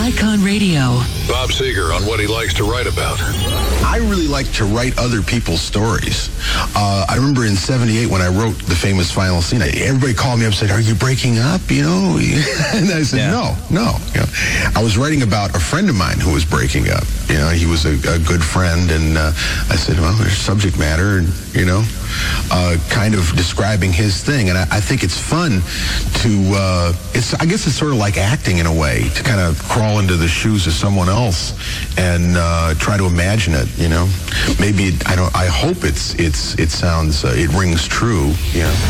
Icon Radio. Bob Seger on what he likes to write about. I really like to write other people's stories. I remember in '78 when I wrote the famous final scene, everybody called me up and said, "Are you breaking up?" And I said, no. I was writing about a friend of mine who was breaking up. He was a good friend, and I said, well, there's subject matter, kind of describing his thing. And I think it's fun to, I guess it's sort of like acting in a way, to kind of crawl into the shoes of someone else and try to imagine it, Maybe, I hope it rings true,